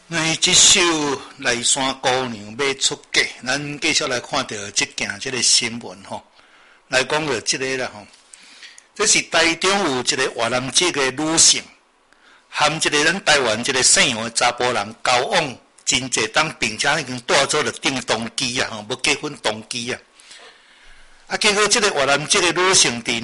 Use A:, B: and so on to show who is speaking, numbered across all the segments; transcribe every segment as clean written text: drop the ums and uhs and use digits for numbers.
A: 那这首内山姑娘要出嫁，咱继续来看到这件这个新闻吼，来讲到这个啦吼，这是台中有一个越南籍的女性，含一个咱台湾一个姓杨的查甫人交往真济当，并且已经带做了订动机啊，吼，要结婚动机啊。啊，结果这个越南籍的女性伫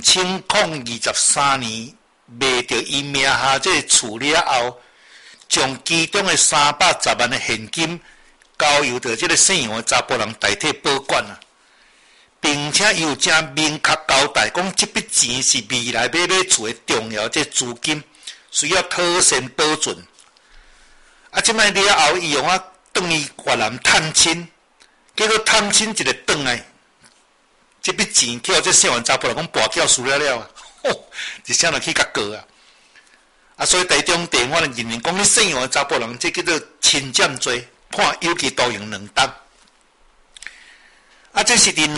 A: 2023年卖着伊名下这个厝了后。将其中的310万的现金交由到这个姓杨的查甫人代替保管啊，并且又正明确交代，讲这笔钱是未来买厝的重要这资金，需要妥善保存。啊，即摆了后，伊用啊转去越南探亲，结果探亲一个转来，这笔钱叫这姓杨查甫人讲跋筊输了啊，吼，一声就去甲告啊。啊，所以台中地法认为讲，你姓杨的查甫人，这叫做侵占罪，判有期徒刑2档。啊，这是伫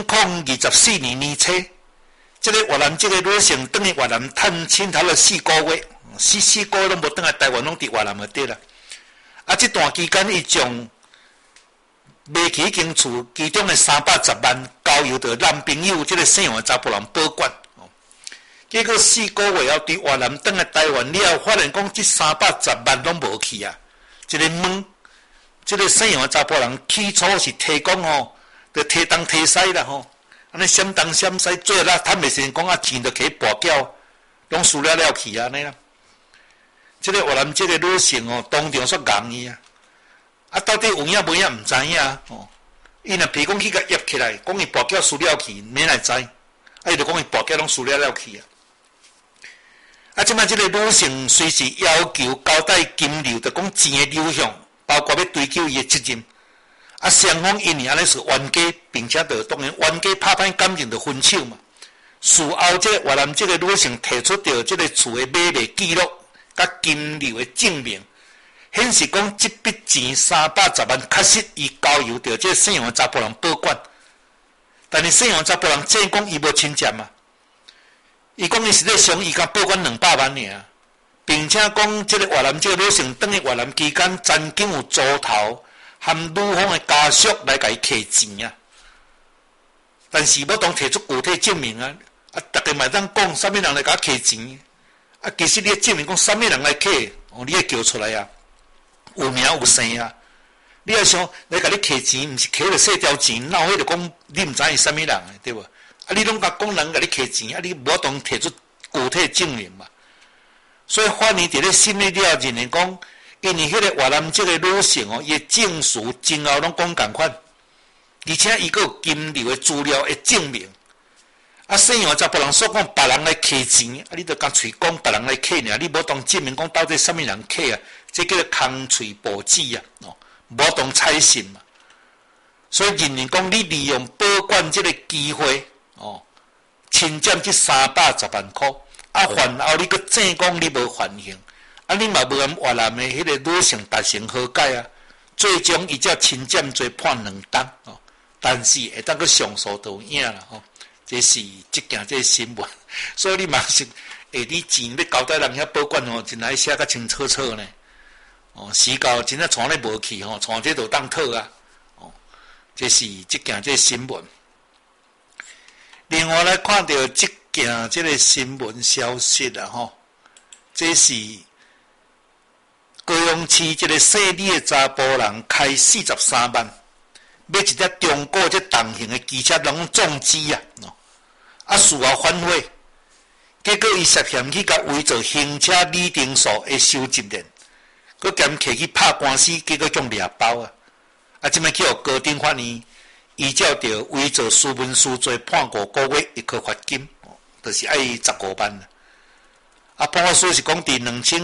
A: 2024年年初，这个越南这个女性转去越南探亲，头了4个月，四个月拢无转来台湾，拢伫越南就对啦。啊，这段期间，伊将卖起一间厝，其中的310万交由到男朋友，这个姓杨的查甫人保管。结果4个月后，伫越南转来台湾了，发现讲这310万拢无去啊！一个问，这个姓杨的查甫人起初是提供吼，就提东提西啦吼，安尼闪东闪西，最后啦，他袂成讲啊，钱就去跋筊，拢输了去啊，安尼啦。这个越南这个女性哦，当场煞硬伊啊！啊，到底有影无影，毋知影哦。伊若譬如讲去甲压起来，讲伊跋筊输了去，免来知。啊，伊就讲伊跋筊拢输了去啊。啊，即摆即个女性随时要求交代金流，就讲钱的流向，包括要追究伊的责任。啊，双方因为安尼是冤家，并且就当然冤家拍歹感情就分手嘛。事后，即个越南即个女性提出着即个厝的买卖记录，甲金流的证明，显示讲即笔钱310万确实伊交由着即个姓杨的查甫人保管。但是姓杨查甫人即讲伊无侵占嘛。伊讲伊实际上伊甲保管200万尔，并且讲即个越南即个女性转去越南期间，曾经有组头含女方的家属来甲伊摕钱啊，但是无当提出具体证明啊，啊，逐个嘛当讲啥物人来甲摕钱，啊，其实你证明讲啥物人来摕，哦，你会叫出来啊，有名有姓啊，你要想来甲你摕钱，毋是摕着细条钱，闹迄就讲你毋知伊啥物人诶，对无？啊！你拢甲讲人甲你摕钱，啊！你无当提出具体证明嘛？所以法院伫咧审理了认为讲，因为迄个越南这个女性哦，伊证词前后拢讲共款，而且伊佫有金流的资料的证明。啊，姓杨查甫人所讲别人来摕钱，啊，你著干脆讲别人来摕尔，你无当证明讲到底啥物人摕啊？这叫做空嘴保指啊，哦，无当采信嘛。所以认为讲，你利用保管这个机会。哦，侵占这310万块，啊，犯后你佫正讲你无犯刑，啊，你嘛无按越南的迄个女性达成和解啊，最终伊才侵占罪判2档哦，但是会当佫上诉都赢啦吼，这是即件这新闻，所以你嘛是你钱要交代人遐保管哦，真爱写较清楚楚呢，哦，时到真正传咧无去吼，传这都当讨啊，哦，这是即件这新闻。另外来看到这件这个新闻消息啦吼，这是高雄市这个姓李的查甫人开43万，买一只中国这重型的机车拢撞击啊，啊事后反悔，结果伊涉嫌去甲伪造行车里程数的收集人，佮兼摕去拍官司，结果将掠包啊，啊即摆去互高等法院。依照着伪造书文书罪判5个月1颗罚金，就是爱15万啦。啊，判决书是讲，伫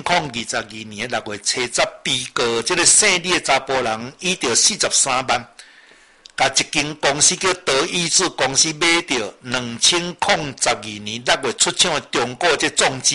A: 2022年6月初10，被告这个姓李的查甫人以着43万，甲一间公司叫德意志公司买着2022年6月出厂的中国这重机。